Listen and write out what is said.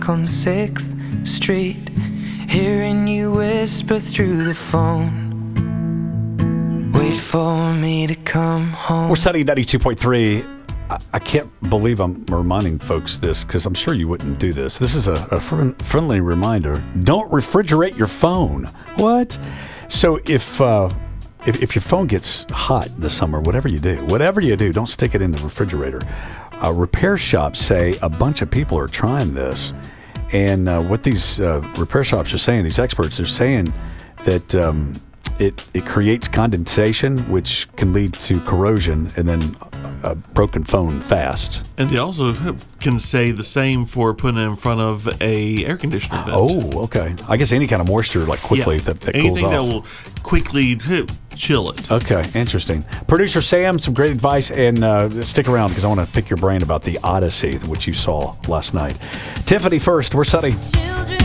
on 6th Street, hearing you whisper through the phone. Wait for me to come home. We're studying 92.3. I can't believe I'm reminding folks this because I'm sure you wouldn't do this. This is a friendly reminder. Don't refrigerate your phone. What? So if your phone gets hot this summer, whatever you do, don't stick it in the refrigerator. Repair shops say a bunch of people are trying this. And what these repair shops are saying, these experts are saying that it creates condensation, which can lead to corrosion and then a broken phone fast. And they also can say the same for putting it in front of a air conditioner vent. Oh, okay. I guess any kind of moisture, like quickly, that cools off. Anything that will quickly chill it. Okay, interesting. Producer Sam, some great advice, and stick around because I want to pick your brain about the Odyssey, which you saw last night. Tiffany first. We're Sunny.